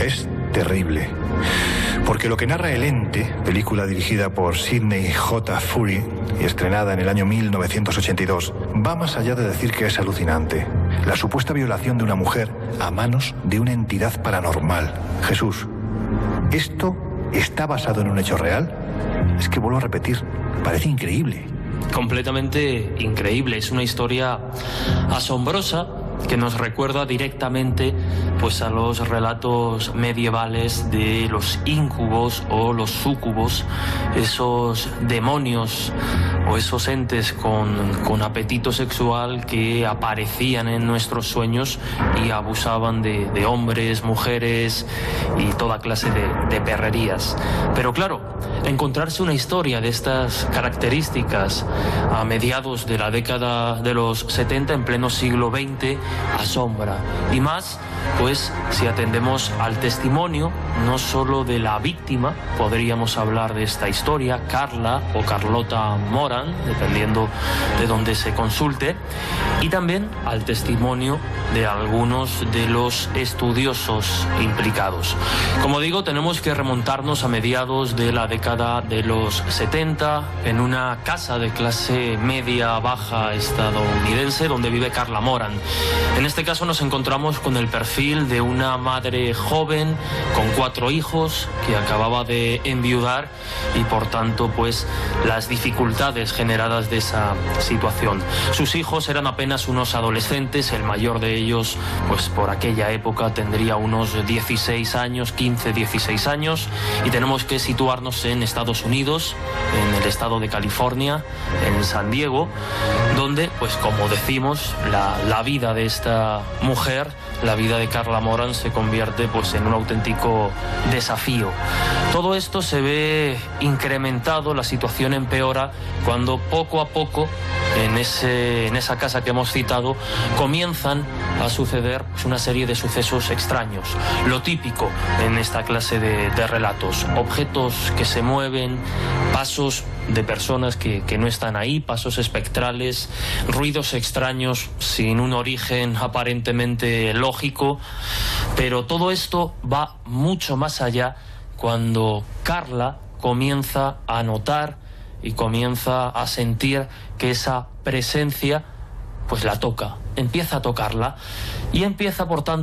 Es terrible. Porque lo que narra El Ente, película dirigida por Sidney J. Furie y estrenada en el año 1982, va más allá de decir que es alucinante. La supuesta violación de una mujer a manos de una entidad paranormal. Jesús, ¿esto está basado en un hecho real? Es que vuelvo a repetir, parece increíble. Completamente increíble. Es una historia asombrosa que nos recuerda directamente pues a los relatos medievales de los íncubos o los súcubos, esos demonios o esos entes con apetito sexual que aparecían en nuestros sueños y abusaban de hombres, mujeres y toda clase de perrerías. Pero claro, encontrarse una historia de estas características a mediados de la década de los 70, en pleno siglo XX, asombra. Y más, pues, si atendemos al testimonio no solo de la víctima, podríamos hablar de esta historia, Carla o Carlota Moran, dependiendo de dónde se consulte, y también al testimonio de algunos de los estudiosos implicados. Como digo, tenemos que remontarnos a mediados de la década de los 70, en una casa de clase media-baja estadounidense donde vive Carla Moran. En este caso nos encontramos con el perfil de una madre joven con 4 hijos que acababa de enviudar y por tanto pues las dificultades generadas de esa situación. Sus hijos eran apenas unos adolescentes, el mayor de ellos pues por aquella época tendría unos 16 años, 15, 16 años, y tenemos que situarnos en Estados Unidos, en el estado de California, en San Diego, donde pues como decimos la vida de esta mujer, la vida de Carla Moran se convierte pues en un auténtico desafío. Todo esto se ve incrementado, la situación empeora cuando poco a poco en esa casa que hemos citado comienzan a suceder pues, una serie de sucesos extraños. Lo típico en esta clase de relatos: objetos que se mueven, pasos de personas que no están ahí, pasos espectrales, ruidos extraños sin un origen aparentemente lógico. Pero todo esto va mucho más allá cuando Carla comienza a notar y comienza a sentir que esa presencia pues la toca, empieza a tocarla y empieza por tanto